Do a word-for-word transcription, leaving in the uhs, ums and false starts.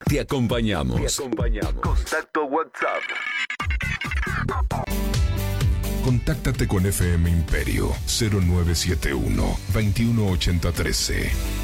Te acompañamos. Te acompañamos. Contacto WhatsApp. Contáctate con F M Imperio cero nueve siete uno, veintiuno ochenta trece.